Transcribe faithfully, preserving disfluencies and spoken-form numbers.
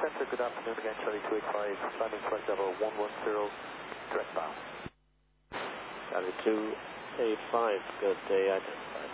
Center, good afternoon again, Charlie two eighty-five, landing flight level one one zero, direct bound. Charlie two eighty-five, good day, identified.